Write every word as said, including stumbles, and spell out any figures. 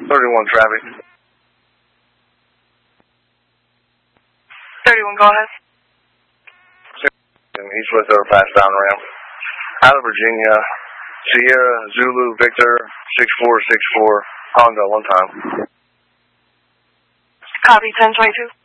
thirty-one traffic. thirty-one, go ahead. East-west over fast down ramp. Out of Virginia, Sierra, Zulu, Victor, six four six four, Honda, one time. Copy, ten twenty-two.